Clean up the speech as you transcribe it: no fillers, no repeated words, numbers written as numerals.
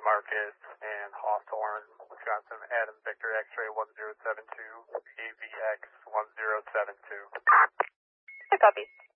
Marcus and Hawthorne, Wisconsin, Adam Victor, X-ray 1072, AVX 1072. I copy.